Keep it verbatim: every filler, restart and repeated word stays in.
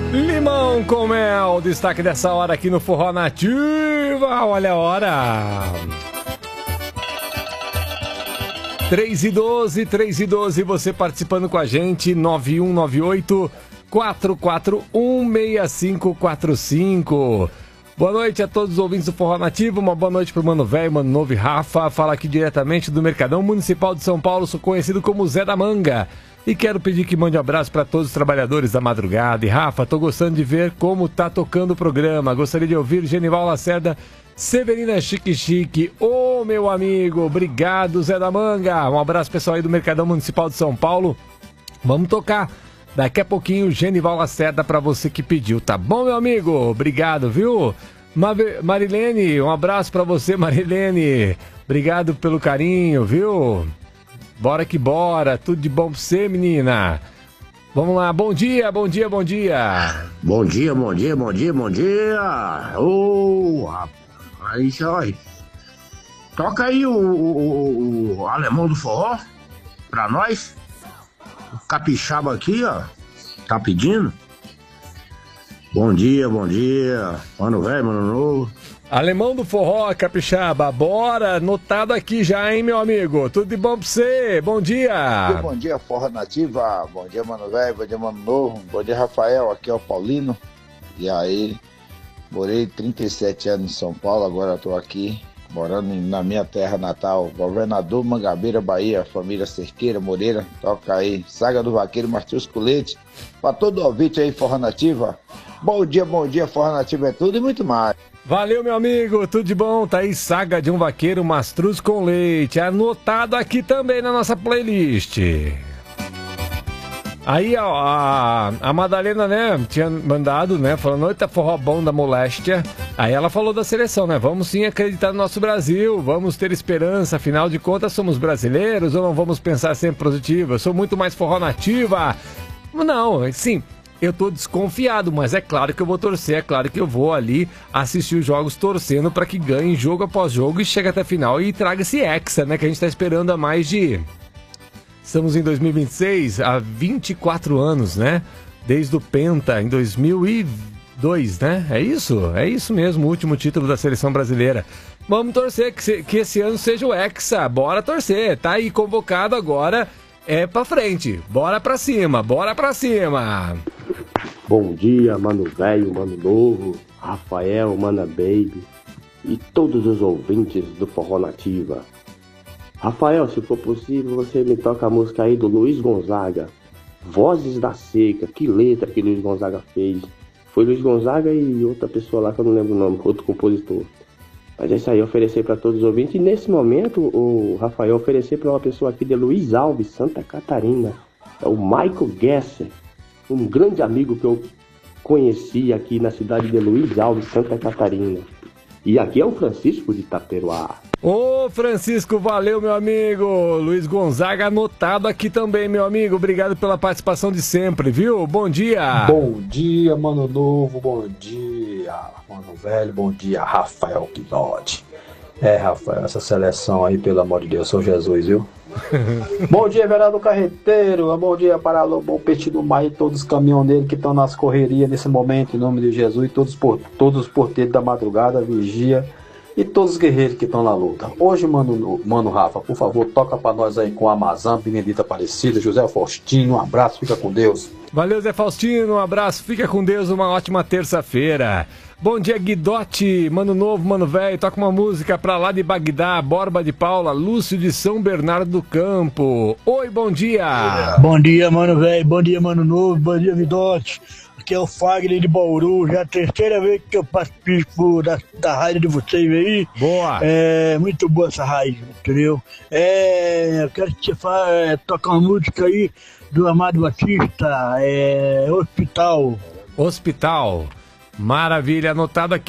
Limão com mel, destaque dessa hora aqui no Forró Nativa. Olha a hora. três e doze, três e doze, você participando com a gente, nove um nove oito, quatro quatro um, seis cinco quatro cinco. Boa noite a todos os ouvintes do Forró Nativo, uma boa noite pro Mano Velho, Mano Novo e Rafa. Fala aqui diretamente do Mercadão Municipal de São Paulo, sou conhecido como Zé da Manga. E quero pedir que mande um abraço para todos os trabalhadores da madrugada. E Rafa, tô gostando de ver como tá tocando o programa. Gostaria de ouvir Genival Lacerda, Severina Chique Chique. Ô, meu amigo, obrigado, Zé da Manga. Um abraço pessoal aí do Mercadão Municipal de São Paulo. Vamos tocar daqui a pouquinho Genival Lacerda para você que pediu, tá bom, meu amigo? Obrigado, viu? Marilene, um abraço para você, Marilene. Obrigado pelo carinho, viu? Bora que bora, tudo de bom pra você, menina. Vamos lá, bom dia, bom dia, bom dia. Bom dia, bom dia, bom dia, bom dia. Ô, oh, aí, olha. Toca aí o, o, o alemão do forró pra nós. O capixaba aqui, ó, tá pedindo. Bom dia, bom dia. Mano velho, mano novo. Alemão do forró, capixaba, bora, anotado aqui já, hein, meu amigo? Tudo de bom pra você, bom dia. Bom dia, bom dia, Forró Nativa, bom dia, Mano Velho, bom dia, Mano Novo, bom dia, Rafael, aqui é o Paulino. E aí, morei trinta e sete anos em São Paulo, agora tô aqui, morando na minha terra natal, Governador Mangabeira, Bahia, família Cerqueira, Moreira, toca aí, Saga do Vaqueiro, Matheus Colete, pra todo ouvinte aí, Forró Nativa. Bom dia, bom dia, Forró Nativa é tudo e muito mais. Valeu, meu amigo, tudo de bom? Tá aí, Saga de um Vaqueiro, Mastruz com Leite, anotado aqui também na nossa playlist. Aí, ó, a, a Madalena, né, tinha mandado, né, falando, noite, forró bom da moléstia. Aí ela falou da seleção, né, vamos sim acreditar no nosso Brasil, vamos ter esperança, afinal de contas somos brasileiros ou não vamos pensar sempre positivo? Eu sou muito mais Forró Nativa. Não, sim. Eu tô desconfiado, mas é claro que eu vou torcer, é claro que eu vou ali assistir os jogos torcendo para que ganhe jogo após jogo e chegue até a final e traga esse hexa, né, que a gente tá esperando há mais de... Estamos em dois mil e vinte e seis, há vinte e quatro anos, né, desde o Penta, em dois mil e dois, né, é isso? É isso mesmo, o último título da seleção brasileira. Vamos torcer que, se, que esse ano seja o hexa, bora torcer, tá aí convocado agora, é pra frente, bora pra cima, bora pra cima. Bom dia, Mano Velho, Mano Novo, Rafael, Mana Baby e todos os ouvintes do Forró Nativa. Rafael, se for possível, você me toca a música aí do Luiz Gonzaga, Vozes da Seca. Que letra que Luiz Gonzaga fez. Foi Luiz Gonzaga e outra pessoa lá que eu não lembro o nome, outro compositor. Mas é isso aí, oferecer para todos os ouvintes. E nesse momento, o Rafael oferecer para uma pessoa aqui de Luiz Alves, Santa Catarina. É o Michael Gesser, um grande amigo que eu conheci aqui na cidade de Luiz Alves, Santa Catarina. E aqui é o Francisco de Itaperuá. Ô, Francisco, valeu, meu amigo. Luiz Gonzaga anotado aqui também, meu amigo. Obrigado pela participação de sempre, viu? Bom dia. Bom dia, Mano Novo. Bom dia, Mano Velho. Bom dia, Rafael Quinote. É, Rafael, essa seleção aí, pelo amor de Deus, sou Jesus, viu? Bom dia, vereador Carreteiro. Bom dia para o Bom Petit do Mar e todos os caminhoneiros que estão nas correrias nesse momento, em nome de Jesus, e todos, por, todos os porteiros da madrugada, vigia e todos os guerreiros que estão na luta. Hoje, mano, mano Rafa, por favor, toca para nós aí com a Amazã, Benedita Aparecida, José Faustino. Um abraço, fica com Deus. Valeu, Zé Faustino, um abraço, fica com Deus, uma ótima terça-feira. Bom dia, Guidote, Mano Novo, Mano Velho, toca uma música pra lá de Bagdá, Borba de Paula, Lúcio de São Bernardo do Campo. Oi, bom dia. Bom dia, Mano Velho, bom dia, Mano Novo, bom dia, Guidote. Aqui é o Fagner de Bauru, já é a terceira vez que eu participo da, da rádio de vocês aí. Boa. É muito boa essa rádio, entendeu? É, eu quero que você fa, é, tocar uma música aí do Amado Batista, é, Hospital. Hospital. Maravilha, anotado aqui.